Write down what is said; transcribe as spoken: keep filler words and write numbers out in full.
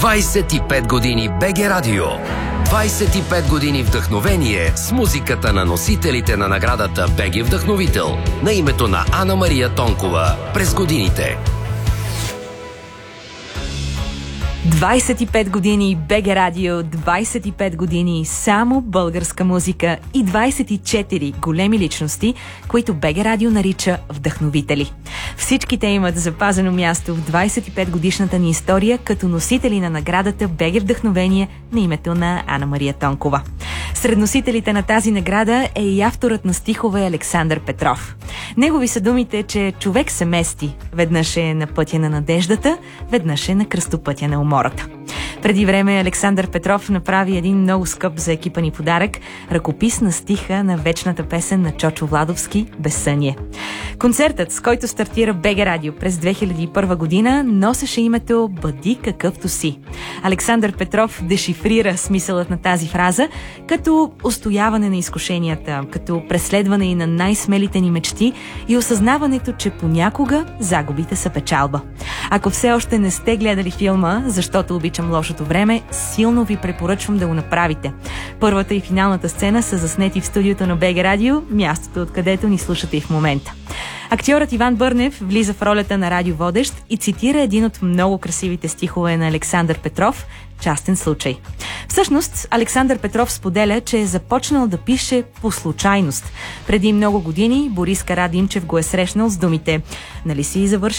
двайсет и пет години БГ Радио. двайсет и пет години вдъхновение с музиката на носителите на наградата БГ Вдъхновител на името на Ана Мария Тонкова през годините. двайсет и пет години БГ Радио, двайсет и пет години само българска музика и двайсет и четири големи личности, които БГ Радио нарича вдъхновители. Всички те имат запазено място в двайсет и пет годишната ни история като носители на наградата БГ Вдъхновение на името на Ана Мария Тонкова. Сред носителите на тази награда е и авторът на стихове Александър Петров. Негови са думите, че човек се мести. Веднъж е на пътя на надеждата, веднъж е на кръстопътя на умората. Преди време Александър Петров направи един много скъп за екипа ни подарък – ръкопис на стиха на вечната песен на Чочо Владовски «Безсъние». Концертът, с който стартира БГ Радио през две хиляди и първа година, носеше името «Бъди какъвто си». Александър Петров дешифрира смисълът на тази фраза като устояване на изкушенията, като преследване и на най-смелите ни мечти и осъзнаването, че понякога загубите са печалба. Ако все още не сте гледали филма «Защото обичам лошото време», силно ви препоръчвам да го направите. Първата и финалната сцена са заснети в студиото на БГ Радио, мястото откъдето ни слушате и в момента. Актьорът Иван Бърнев влиза в ролята на радиоводещ и цитира един от много красивите стихове на Александър Петров «Частен случай». Всъщност, Александър Петров споделя, че е започнал да пише по случайност. Преди много години Борис Карадимчев го е срещнал с думите: «Нали си завършил